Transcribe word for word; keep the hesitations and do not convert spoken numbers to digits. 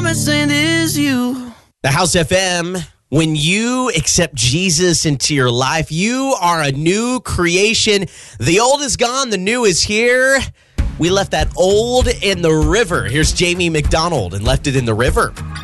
promise and is you. The House F M. When you accept Jesus into your life, you are a new creation. The old is gone, the new is here. We left that old in the river. Here's Jamie McDonald and Left It in the River.